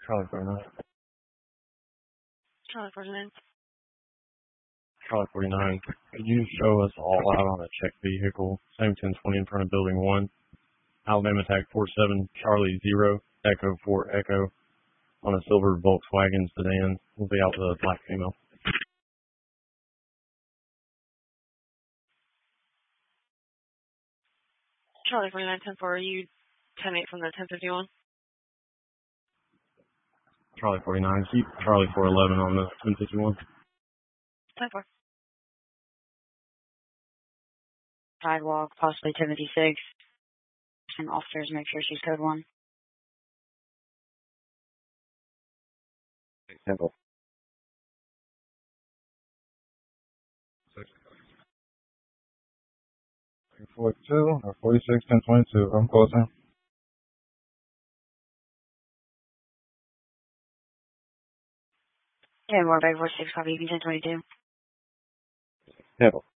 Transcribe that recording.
Charlie 49. Charlie 49. Charlie 49. Could you show us all out on a check vehicle, same 1020 in front of building 1, Alabama tag 47 Charlie 0 Echo 4 Echo on a silver Volkswagen sedan. We'll be out with a black female. Charlie 49, 10-4, are you 10-8 from the 1051? Charlie 49. Keep Charlie 411 on the 1051. 10-4. Sidewalk, possibly Timothy 6. And officers, make sure she's code 1. Simple. 42 or 46, 1022. I'm closing. Yeah, more bag 46, copy, you can 1022. Simple.